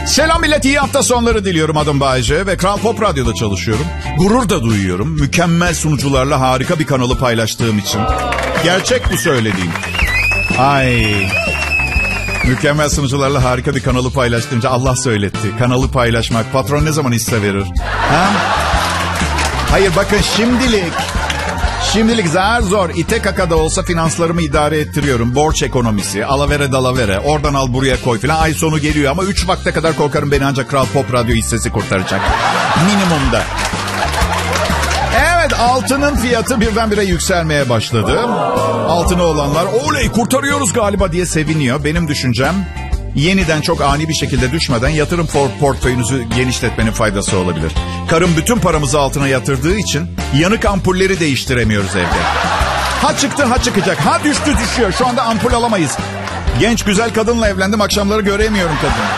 Selam millet, iyi hafta sonları diliyorum. Adım Bayece ve Kral Pop Radyo'da çalışıyorum. Gurur da duyuyorum. Mükemmel sunucularla harika bir kanalı paylaştığım için. Gerçek bu söylediğim. Ay. Mükemmel sunucularla harika bir kanalı paylaştığımca Allah söyletti. Kanalı paylaşmak patron ne zaman hisse verir? Ha? Hayır bakın şimdilik zar zor ite kaka da olsa finanslarımı idare ettiriyorum. Borç ekonomisi, alavere dalavere, oradan al buraya koy falan. Ay sonu geliyor ama 3 vakte kadar korkarım beni ancak Kral Pop Radyo hissesi kurtaracak. Minimumda. Evet, altının fiyatı birdenbire yükselmeye başladı. Altını olanlar oley kurtarıyoruz galiba diye seviniyor. Benim düşüncem yeniden çok ani bir şekilde düşmeden yatırım portföyünüzü genişletmenin faydası olabilir. Karım bütün paramızı altına yatırdığı için yanık ampulleri değiştiremiyoruz evde. Ha çıktı ha çıkacak, ha düştü düşüyor. Şu anda ampul alamayız. Genç güzel kadınla evlendim, akşamları göremiyorum kadını.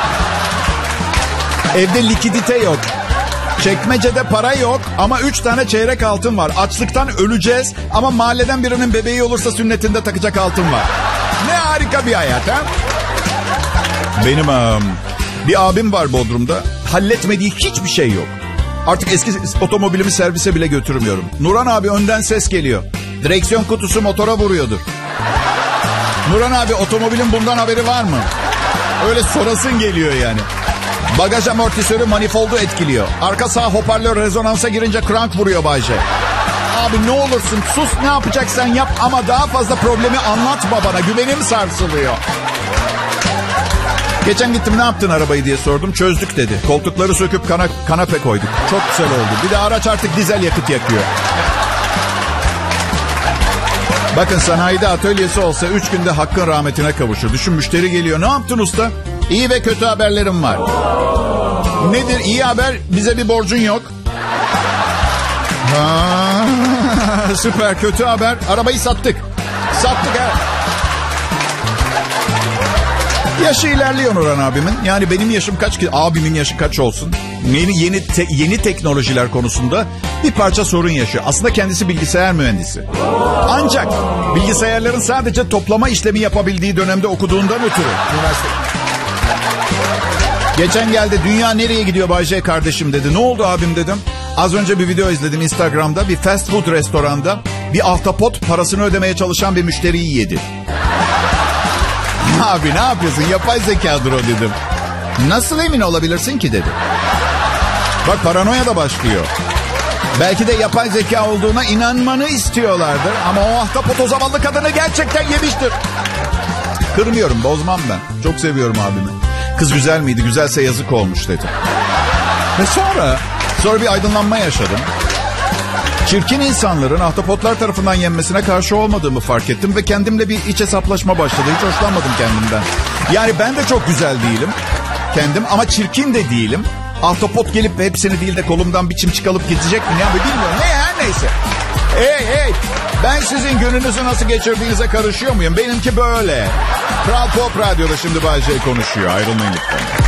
Evde likidite yok. Çekmecede para yok ama 3 tane çeyrek altın var. Açlıktan öleceğiz ama mahalleden birinin bebeği olursa sünnetinde takacak altın var. Ne harika bir hayat ha? Benim bir abim var Bodrum'da. Halletmediği hiçbir şey yok. Artık eski otomobilimi servise bile götürmüyorum. Nuran abi önden ses geliyor. Direksiyon kutusu motora vuruyordur. Nuran abi otomobilin bundan haberi var mı? Öyle sorasın geliyor yani. Bagaj amortisörü manifoldu etkiliyor. Arka sağ hoparlör rezonansa girince crank vuruyor Bayce. Abi ne olursun sus, ne yapacaksan yap ama daha fazla problemi anlatma bana. Güvenim sarsılıyor. Geçen gittim, ne yaptın arabayı diye sordum. Çözdük dedi. Koltukları söküp kanape koyduk. Çok güzel oldu. Bir de araç artık dizel yakıt yakıyor. Bakın sanayide atölyesi olsa 3 günde hakkın rahmetine kavuşur. Düşün, müşteri geliyor. Ne yaptın usta? İyi ve kötü haberlerim var. Nedir iyi haber? Bize bir borcun yok. Süper. Kötü haber? Arabayı sattık. Sattık ha. Yaşı ilerliyor Nurhan abimin. Yani benim yaşım kaç ki? Abimin yaşı kaç olsun? Yeni teknolojiler konusunda bir parça sorun yaşıyor. Aslında kendisi bilgisayar mühendisi. Ancak bilgisayarların sadece toplama işlemi yapabildiği dönemde okuduğundan ötürü. Geçen geldi, dünya nereye gidiyor Bayce kardeşim dedi. Ne oldu abim dedim. Az önce bir video izledim Instagram'da. Bir fast food restoranda bir ahtapot parasını ödemeye çalışan bir müşteriyi yedi. Abi ne yapıyorsun? Yapay zekadır o dedim. Nasıl emin olabilirsin ki dedi. Bak paranoya da başlıyor. Belki de yapay zeka olduğuna inanmanı istiyorlardır. Ama o ahtapot o zavallı kadını gerçekten yemiştir. Kırmıyorum, bozmam ben. Çok seviyorum abimi. Kız güzel miydi? Güzelse yazık olmuş dedi. Ve sonra bir aydınlanma yaşadım. Çirkin insanların ahtapotlar tarafından yenmesine karşı olmadığımı fark ettim ve kendimle bir iç hesaplaşma başladı. Hiç hoşlanmadım kendimden. Yani ben de çok güzel değilim kendim ama çirkin de değilim. Ahtapot gelip hepsini değil de kolumdan bir çimçik alıp gidecek mi? Ne bilmiyorum. Her neyse. Hey, ben sizin gününüzü nasıl geçirdiğinize karışıyor muyum? Benimki böyle. Kral Pop Radyo'da şimdi Bay J konuşuyor. Ayrılmayın lütfen.